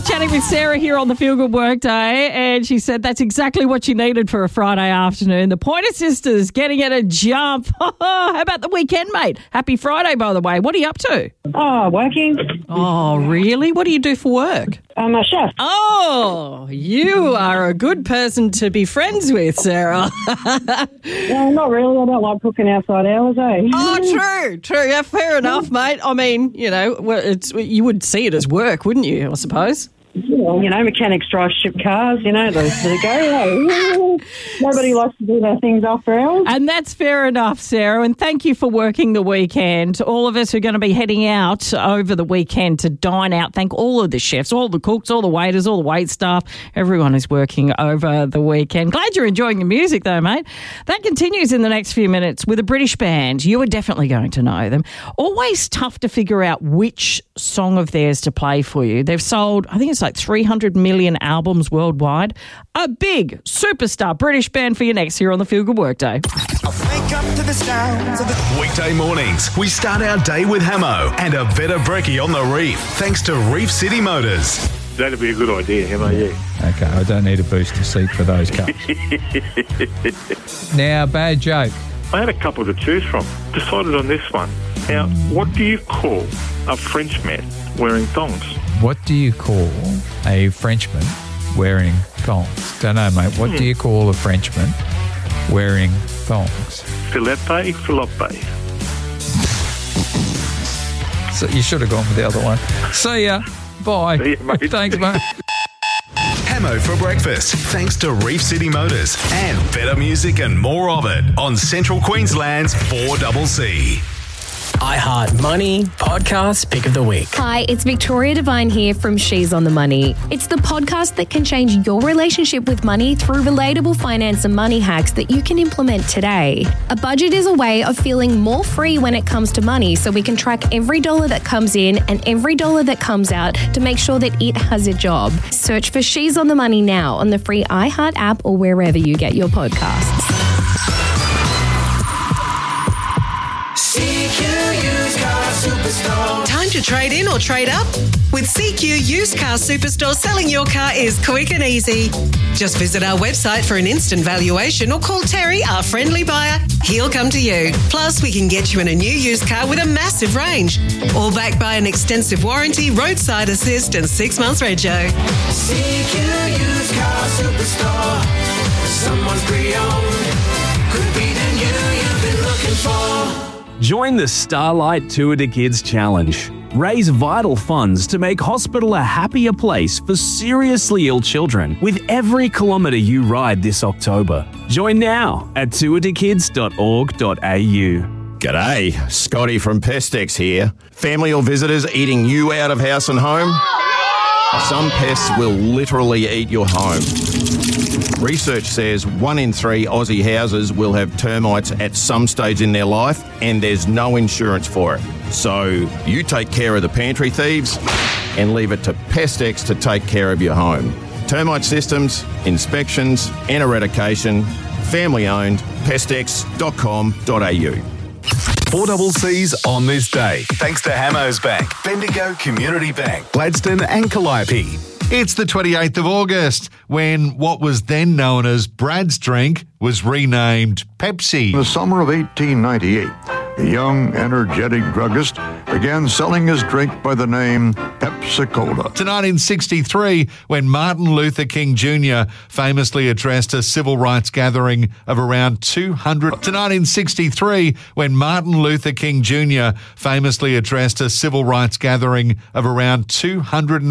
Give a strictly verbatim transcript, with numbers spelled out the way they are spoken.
chatting with Sarah here on the Feel Good Workday, and she said that's exactly what she needed for a Friday afternoon. The Pointer Sisters getting at a jump. How about the weekend, mate? Happy Friday, by the way. What are you up to? Oh, working. Oh, really? What do you do for work? I'm a chef. Oh, you are a good person to be friends with, Sarah. Well, not really. I don't like cooking outside hours, eh? Oh, true, true. Yeah, fair enough, mate. I mean, you know, well, it's you would see it as work, wouldn't you, I suppose? Well, you know, mechanics drive ship cars, you know, those the go. Nobody likes to do their things after hours. And that's fair enough, Sarah. And thank you for working the weekend. All of us who are going to be heading out over the weekend to dine out. Thank all of the chefs, all the cooks, all the waiters, all the wait staff. Everyone is working over the weekend. Glad you're enjoying the music though, mate. That continues in the next few minutes with a British band. You are definitely going to know them. Always tough to figure out which song of theirs to play for you. They've sold, I think it's like three hundred million albums worldwide. A big superstar British band for you next here on the Feel Good Workday. Wake up to the sounds of the weekday mornings. We start our day with Hamo and a Veta Brekkie on the Reef, thanks to Reef City Motors. That'd be a good idea, Hamo, yeah. Okay, I don't need a booster seat for those cars. Now, bad joke. I had a couple to choose from. Decided on this one. Now, what do you call a Frenchman wearing thongs? What do you call a Frenchman wearing thongs? Don't know, mate. What Hmm. do you call a Frenchman wearing thongs? Filepe, filope. So you should have gone for the other one. See ya. Bye. See ya, mate. Thanks, mate. Hamo for breakfast, thanks to Reef City Motors and better music and more of it on Central Queensland's four C C. iHeart Money Podcast Pick of the Week. Hi, it's Victoria Devine here from She's on the Money. It's the podcast that can change your relationship with money through relatable finance and money hacks that you can implement today. A budget is a way of feeling more free when it comes to money, so we can track every dollar that comes in and every dollar that comes out to make sure that it has a job. Search for She's on the Money now on the free iHeart app or wherever you get your podcasts. Time to trade in or trade up? With C Q Used Car Superstore, selling your car is quick and easy. Just visit our website for an instant valuation or call Terry, our friendly buyer. He'll come to you. Plus, we can get you in a new used car with a massive range. All backed by an extensive warranty, roadside assist and six months rego. C Q Used Car Superstore. Someone's pre-owned. Could be the new you've been looking for. Join the Starlight Tour de Kids Challenge. Raise vital funds to make hospital a happier place for seriously ill children with every kilometre you ride this October. Join now at tour de kids dot org dot a u. G'day, Scotty from Pestex here. Family or visitors eating you out of house and home? Some pests will literally eat your home. Research says one in three Aussie houses will have termites at some stage in their life, and there's no insurance for it. So you take care of the pantry thieves and leave it to Pestex to take care of your home. Termite systems, inspections and eradication, family owned, pestex dot com dot a u. four C C's on this day, thanks to Hamos Bank, Bendigo Community Bank, Gladstone and Calliope. It's the twenty-eighth of August when what was then known as Brad's Drink was renamed Pepsi. In the summer of eighteen ninety-eight, the young, energetic druggist began selling his drink by the name Pepsi-Cola. To nineteen sixty-three, when Martin Luther King Junior famously addressed a civil rights gathering of around two hundred. To nineteen sixty-three, when Martin Luther King Junior famously addressed a civil rights gathering of around two hundred